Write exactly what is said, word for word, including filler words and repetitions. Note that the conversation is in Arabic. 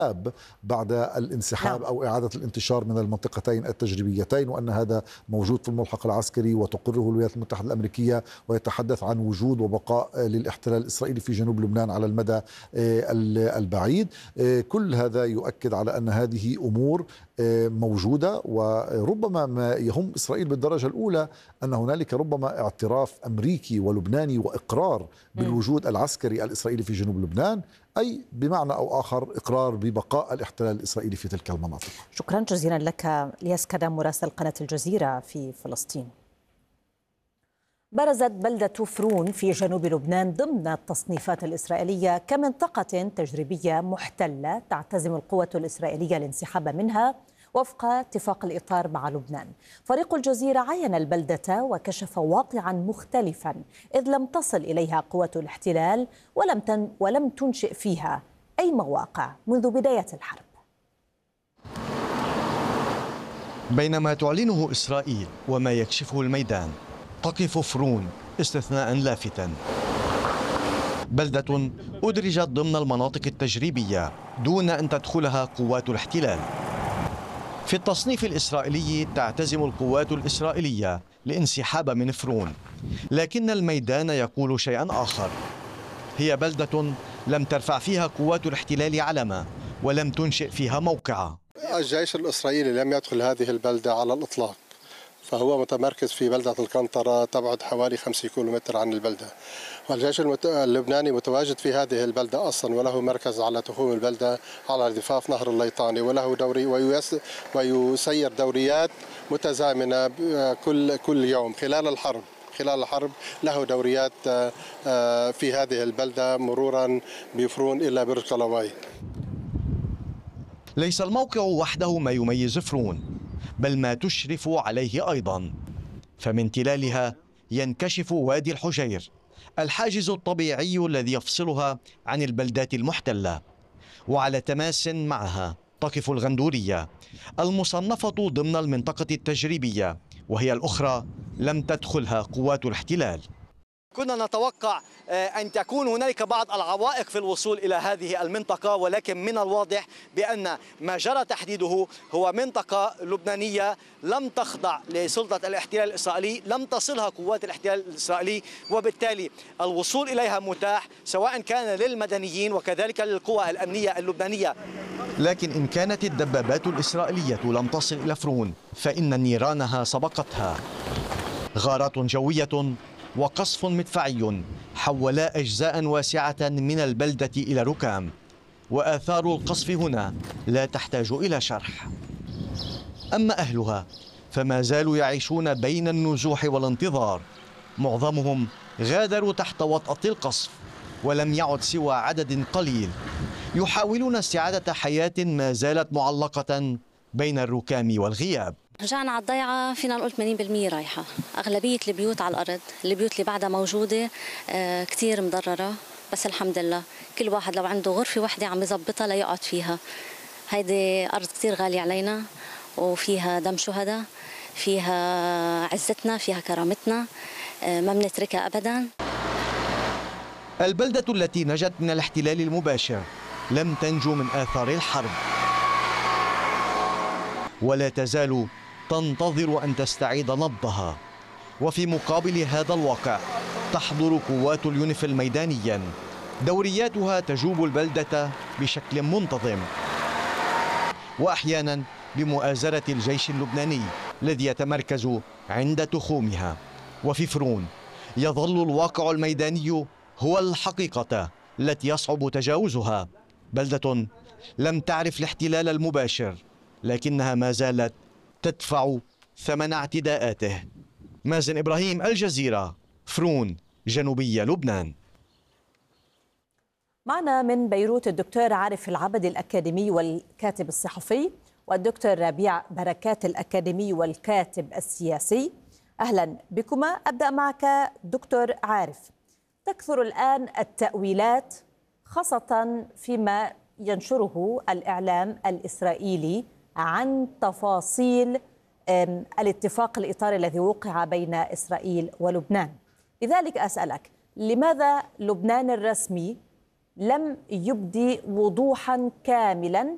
بعد الانسحاب نعم. أو إعادة الانتشار من المنطقتين التجريبيتين، وأن هذا موجود في الملحق العسكري وتقره الولايات المتحدة الأمريكية، ويتحدث عن وجود وبقاء للاحتلال الإسرائيلي في جنوب لبنان على المدى البعيد. كل هذا يؤكد على أن هذه أمور موجودة، وربما ما يهم إسرائيل بالدرجة الأولى أن هنالك ربما اعتراف أمريكي ولبناني وإقرار بالوجود العسكري الإسرائيلي في جنوب لبنان، أي بمعنى أو آخر إقرار ببقاء الاحتلال الإسرائيلي في تلك المناطق. شكرا جزيلا لك الياس كدام مراسل قناة الجزيرة في فلسطين. برزت بلدة فرون في جنوب لبنان ضمن التصنيفات الإسرائيلية كمنطقة تجريبية محتلة تعتزم القوة الإسرائيلية الانسحاب منها وفق اتفاق الإطار مع لبنان. فريق الجزيرة عاين البلدة وكشف واقعا مختلفا، إذ لم تصل إليها قوة الاحتلال ولم تن ولم تنشئ فيها أي مواقع منذ بداية الحرب. بينما تعلنه إسرائيل وما يكشفه الميدان، تقف فرون استثناء لافتا. بلدة أدرجت ضمن المناطق التجريبية دون أن تدخلها قوات الاحتلال. في التصنيف الإسرائيلي تعتزم القوات الإسرائيلية الانسحاب من فرون، لكن الميدان يقول شيئا آخر. هي بلدة لم ترفع فيها قوات الاحتلال علما ولم تنشئ فيها موقعا. الجيش الإسرائيلي لم يدخل هذه البلدة على الإطلاق، فهو متمركز في بلدة القنطرة تبعد حوالي خمسة كيلومتر عن البلدة، والجيش اللبناني متواجد في هذه البلدة أصلا، وله مركز على تخوم البلدة على ضفاف نهر الليطاني، وله دوري ويسير دوريات متزامنة كل كل يوم خلال الحرب. خلال الحرب له دوريات في هذه البلدة مرورا بفرون إلى برج طلواي. ليس الموقع وحده ما يميز فرون، بل ما تشرف عليه أيضا. فمن تلالها ينكشف وادي الحجير، الحاجز الطبيعي الذي يفصلها عن البلدات المحتلة. وعلى تماس معها تقف الغندورية المصنفة ضمن المنطقة التجريبية، وهي الأخرى لم تدخلها قوات الاحتلال. كنا نتوقع أن تكون هنالك بعض العوائق في الوصول إلى هذه المنطقة، ولكن من الواضح بأن ما جرى تحديده هو منطقة لبنانية لم تخضع لسلطة الاحتلال الإسرائيلي، لم تصلها قوات الاحتلال الإسرائيلي، وبالتالي الوصول إليها متاح سواء كان للمدنيين وكذلك للقوى الأمنية اللبنانية. لكن إن كانت الدبابات الإسرائيلية لم تصل إلى فرون فإن نيرانها سبقتها. غارات جوية وقصف مدفعي حولا أجزاء واسعة من البلدة إلى ركام، وآثار القصف هنا لا تحتاج إلى شرح. أما أهلها فما زالوا يعيشون بين النزوح والانتظار. معظمهم غادروا تحت وطأة القصف، ولم يعد سوى عدد قليل يحاولون استعادة حياة ما زالت معلقة بين الركام والغياب. رجعنا على الضيعة فينا نقول ثمانين بالمئة رايحة. أغلبية البيوت على الأرض، البيوت اللي بعدها موجودة آه كتير مضررة، بس الحمد لله كل واحد لو عنده غرفة واحدة عم يظبطها ليقعد فيها. هيدي أرض كتير غالية علينا، وفيها دم شهداء، فيها عزتنا، فيها كرامتنا، آه ما بنتركها أبدا. البلدة التي نجت من الاحتلال المباشر لم تنجو من آثار الحرب، ولا تزال تنتظر أن تستعيد نبضها. وفي مقابل هذا الواقع تحضر قوات اليونيفيل ميدانيا، دورياتها تجوب البلدة بشكل منتظم، وأحيانا بمؤازرة الجيش اللبناني الذي يتمركز عند تخومها. وفي فرون يظل الواقع الميداني هو الحقيقة التي يصعب تجاوزها. بلدة لم تعرف الاحتلال المباشر، لكنها ما زالت تدفع ثمن اعتداءاته. مازن إبراهيم، الجزيرة، فرون، جنوبية لبنان. معنا من بيروت الدكتور عارف العبدي الأكاديمي والكاتب الصحفي، والدكتور ربيع بركات الأكاديمي والكاتب السياسي. أهلا بكما. أبدأ معك دكتور عارف. تكثر الآن التأويلات خاصة فيما ينشره الإعلام الإسرائيلي عن تفاصيل الاتفاق الإطاري الذي وقع بين إسرائيل ولبنان. لذلك أسألك، لماذا لبنان الرسمي لم يبدي وضوحا كاملا